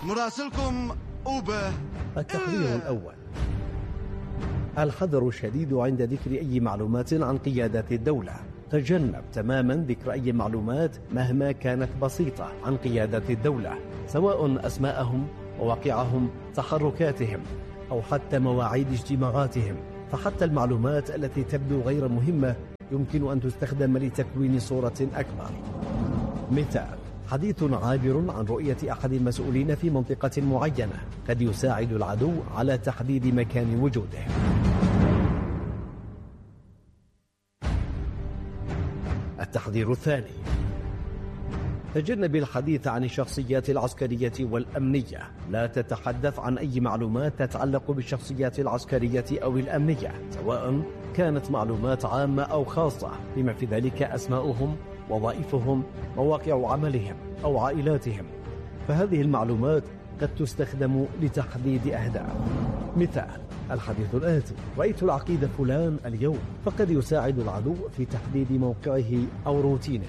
مراسلكم أوبه. التحذير الأول: الحذر الشديد عند ذكر أي معلومات عن قيادات الدولة. تجنب تماما ذكر أي معلومات مهما كانت بسيطة عن قيادات الدولة، سواء أسماءهم، مواقعهم، تحركاتهم، أو حتى مواعيد اجتماعاتهم. فحتى المعلومات التي تبدو غير مهمة يمكن أن تستخدم لتكوين صورة أكبر. مثال: حديث عابر عن رؤية أحد المسؤولين في منطقة معينة قد يساعد العدو على تحديد مكان وجوده. التحذير الثاني: تجنب الحديث عن الشخصيات العسكرية والأمنية. لا تتحدث عن أي معلومات تتعلق بالشخصيات العسكرية أو الأمنية، سواء كانت معلومات عامة أو خاصة، بما في ذلك أسماؤهم، وظائفهم، مواقع عملهم، أو عائلاتهم، فهذه المعلومات قد تستخدم لتحديد أهداف. مثال: الحديث الآتي: رأيت العقيد فلان اليوم، فقد يساعد العدو في تحديد موقعه أو روتينه.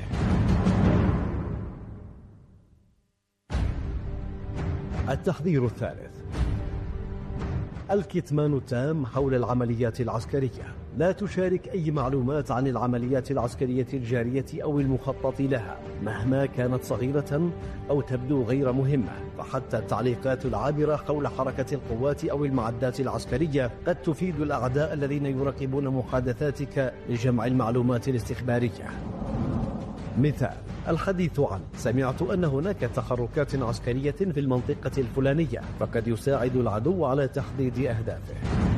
التحذير الثالث: الكتمان التام حول العمليات العسكرية. لا تشارك أي معلومات عن العمليات العسكرية الجارية أو المخطط لها مهما كانت صغيرة أو تبدو غير مهمة، فحتى التعليقات العابرة حول حركة القوات أو المعدات العسكرية قد تفيد الأعداء الذين يراقبون محادثاتك لجمع المعلومات الاستخبارية. مثال: الحديث عن سمعت أن هناك تحركات عسكرية في المنطقة الفلانية، فقد يساعد العدو على تحديد أهدافه.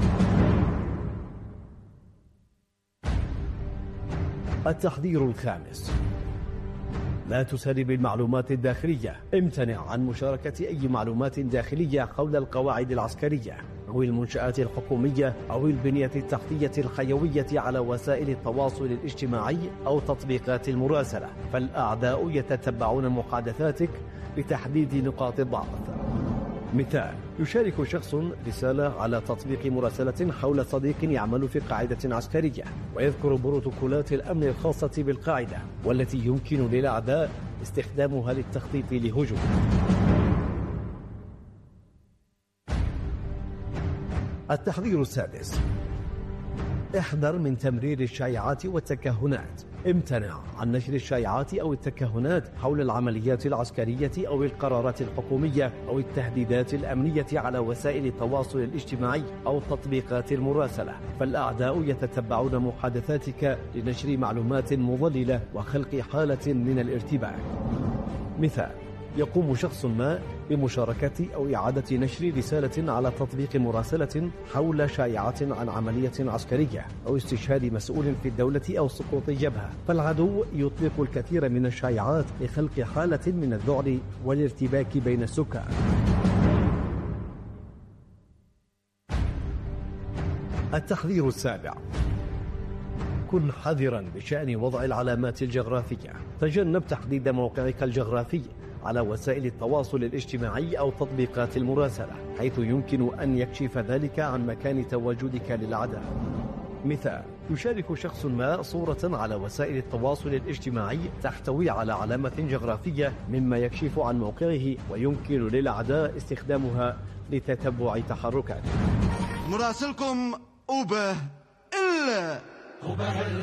التحذير الخامس: لا تسرب المعلومات الداخلية. امتنع عن مشاركة أي معلومات داخلية حول القواعد العسكرية أو المنشآت الحكومية أو البنية التحتية الحيوية على وسائل التواصل الاجتماعي أو تطبيقات المراسلة، فالأعداء يتتبعون محادثاتك لتحديد نقاط الضعف. مثال: يشارك شخص رسالة على تطبيق مراسلة حول صديق يعمل في قاعدة عسكرية، ويذكر بروتوكولات الأمن الخاصة بالقاعدة والتي يمكن للأعداء استخدامها للتخطيط لهجوم. التحذير السادس: احذر من تمرير الشائعات والتكهنات. امتنع عن نشر الشائعات أو التكهنات حول العمليات العسكرية أو القرارات الحكومية أو التهديدات الأمنية على وسائل التواصل الاجتماعي أو تطبيقات المراسلة، فالأعداء يتتبعون محادثاتك لنشر معلومات مضللة وخلق حالة من الارتباك. مثال: يقوم شخص ما بمشاركة أو إعادة نشر رسالة على تطبيق مراسلة حول شائعات عن عملية عسكرية أو استشهاد مسؤول في الدولة أو سقوط جبهة، فالعدو يطلق الكثير من الشائعات لخلق حالة من الذعر والارتباك بين السكان. التحذير السابع: كن حذرا بشأن وضع العلامات الجغرافية. تجنب تحديد موقعك الجغرافي على وسائل التواصل الاجتماعي أو تطبيقات المراسلة، حيث يمكن أن يكشف ذلك عن مكان تواجدك للعداء. مثال: يشارك شخص ما صورة على وسائل التواصل الاجتماعي تحتوي على علامة جغرافية مما يكشف عن موقعه، ويمكن للأعداء استخدامها لتتبع تحركاته. مراسلكم أوبه.